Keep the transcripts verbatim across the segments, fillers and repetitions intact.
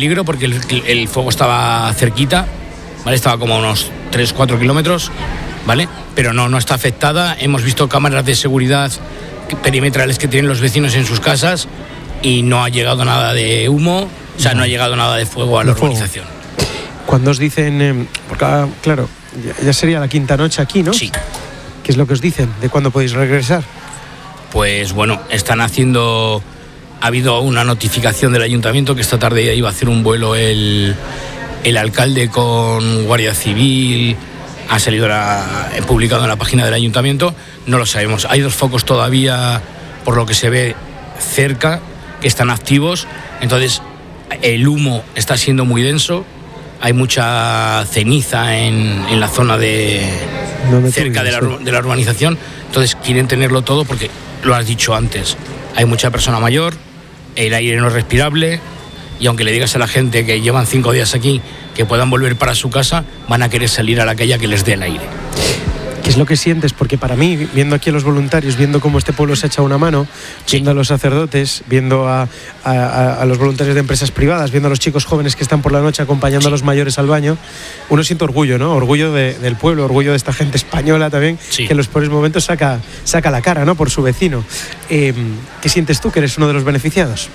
peligro porque el, el fuego estaba cerquita, ¿vale? Estaba como a unos tres a cuatro kilómetros, ¿vale? Pero no, no está afectada. Hemos visto cámaras de seguridad perimetrales que tienen los vecinos en sus casas y no ha llegado nada de humo, o sea, no ha llegado nada de fuego a la urbanización. Cuando os dicen, eh, porque claro, ya sería la quinta noche aquí, ¿no? Sí. ¿Qué es lo que os dicen de cuándo podéis regresar? Pues bueno, están haciendo... Ha habido una notificación del ayuntamiento que esta tarde iba a hacer un vuelo el, el alcalde con Guardia Civil. Ha salido la, publicado en la página del ayuntamiento. No lo sabemos. Hay dos focos todavía, por lo que se ve, cerca, que están activos. Entonces, el humo está siendo muy denso. Hay mucha ceniza en, en la zona de no cerca de la, de la urbanización. Entonces, quieren tenerlo todo porque, lo has dicho antes, hay mucha persona mayor, el aire no es respirable, y aunque le digas a la gente que llevan cinco días aquí que puedan volver para su casa, van a querer salir a la calle a que les dé el aire. ¿Qué es lo que sientes? Porque para mí, viendo aquí a los voluntarios, viendo cómo este pueblo se echa una mano, sí. viendo a los sacerdotes, viendo a, a, a los voluntarios de empresas privadas, viendo a los chicos jóvenes que están por la noche acompañando sí. a los mayores al baño, uno siente orgullo, ¿no? Orgullo de, del pueblo, orgullo de esta gente española también, sí. que en los peores momentos saca, saca la cara, ¿no? Por su vecino. Eh, ¿Qué sientes tú, que eres uno de los beneficiados?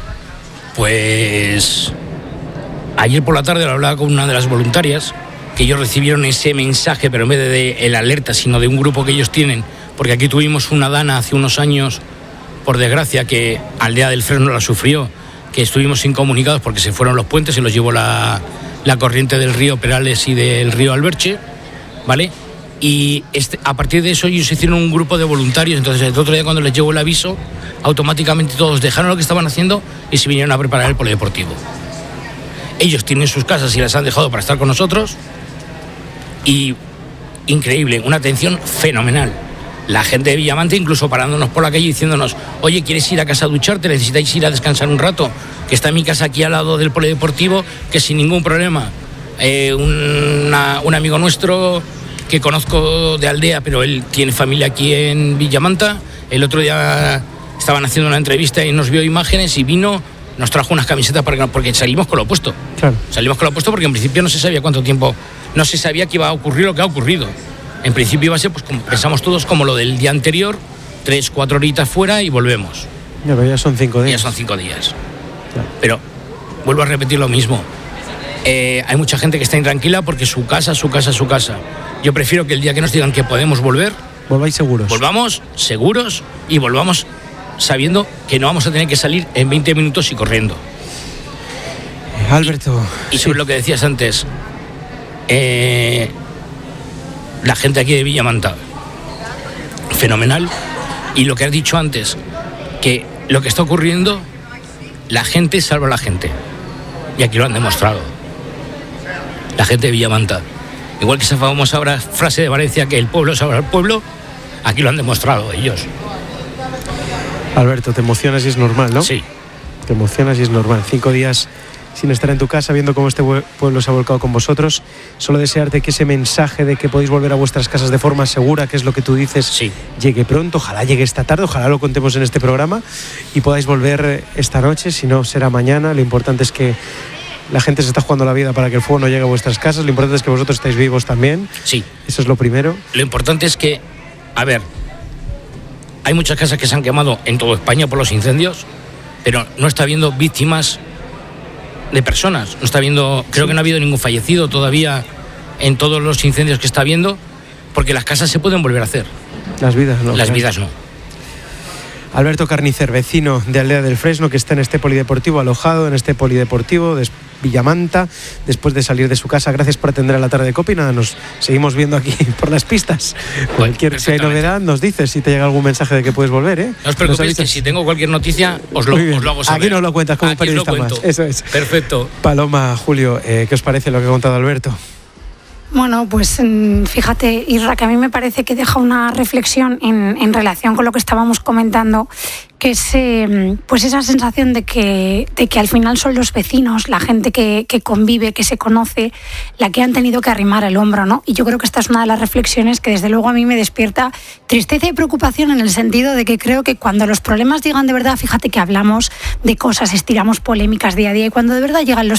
Pues... ayer por la tarde lo hablaba con una de las voluntarias, que ellos recibieron ese mensaje, pero en vez de, de el alerta, sino de un grupo que ellos tienen, porque aquí tuvimos una dana hace unos años, por desgracia, que Aldea del Fresno la sufrió, que estuvimos incomunicados porque se fueron los puentes, se los llevó la, la corriente del río Perales y del río Alberche, ¿vale? Y este, a partir de eso ellos hicieron un grupo de voluntarios. Entonces el otro día, cuando les llegó el aviso, automáticamente todos dejaron lo que estaban haciendo y se vinieron a preparar el polideportivo. Ellos tienen sus casas y las han dejado para estar con nosotros. Y increíble, una atención fenomenal. La gente de Villamanta incluso parándonos por la calle diciéndonos: oye, ¿quieres ir a casa a ducharte? ¿Necesitáis ir a descansar un rato? Que está mi casa aquí al lado del polideportivo, que sin ningún problema. Eh, una, un amigo nuestro que conozco de aldea, pero él tiene familia aquí en Villamanta, el otro día estaban haciendo una entrevista y nos vio imágenes y vino, nos trajo unas camisetas para, porque salimos con lo opuesto. Claro. Salimos con lo opuesto porque en principio no se sabía cuánto tiempo, no se sabía que iba a ocurrir lo que ha ocurrido. En principio iba a ser, pues como pensamos todos, como lo del día anterior, tres, cuatro horitas fuera y volvemos. Ya, pero ya son cinco días. Ya son cinco días. Claro. Pero vuelvo a repetir lo mismo. Eh, hay mucha gente que está intranquila porque su casa, su casa, su casa. Yo prefiero que el día que nos digan que podemos volver, volváis seguros. Volvamos seguros y volvamos sabiendo que no vamos a tener que salir en veinte minutos y corriendo. Eh, Alberto. Y, y sobre sí. lo que decías antes, eh, la gente aquí de Villamanta, fenomenal. Y lo que has dicho antes, que lo que está ocurriendo, la gente salva a la gente. Y aquí lo han demostrado. La gente de Villamanta. Igual que esa famosa frase de Valencia, que el pueblo salva al pueblo, aquí lo han demostrado ellos. Alberto, te emocionas y es normal, ¿no? Sí. Te emocionas y es normal. Cinco días sin estar en tu casa, viendo cómo este pueblo se ha volcado con vosotros. Solo desearte que ese mensaje de que podéis volver a vuestras casas de forma segura, que es lo que tú dices, sí. llegue pronto. Ojalá llegue esta tarde, ojalá lo contemos en este programa y podáis volver esta noche, si no será mañana. Lo importante es que la gente se está jugando la vida para que el fuego no llegue a vuestras casas. Lo importante es que vosotros estáis vivos también. Sí. Eso es lo primero. Lo importante es que, a ver, hay muchas casas que se han quemado en toda España por los incendios, pero no está habiendo víctimas de personas. No está habiendo, creo que no ha habido ningún fallecido todavía en todos los incendios que está habiendo, porque las casas se pueden volver a hacer. Las vidas no. Las vidas no. Alberto Carnicer, vecino de Aldea del Fresno, que está en este polideportivo, alojado en este polideportivo de Villamanta, después de salir de su casa. Gracias por atender a la tarde de COPE. Nada, nos seguimos viendo aquí por las pistas. Cualquier si hay novedad, nos dices, si te llega algún mensaje de que puedes volver, ¿eh? No os preocupéis, que si tengo cualquier noticia, os lo, os lo hago saber. Aquí nos lo cuentas como aquí periodista más. Eso es. Perfecto. Paloma, Julio, eh, ¿qué os parece lo que ha contado Alberto? Bueno, pues fíjate, Isra, que a mí me parece que deja una reflexión en, en relación con lo que estábamos comentando, que es eh, pues esa sensación de que, de que al final son los vecinos, la gente que, que convive, que se conoce, la que han tenido que arrimar el hombro, ¿no? Y yo creo que esta es una de las reflexiones que desde luego a mí me despierta tristeza y preocupación, en el sentido de que creo que cuando los problemas llegan de verdad, fíjate que hablamos de cosas, estiramos polémicas día a día, y cuando de verdad llegan los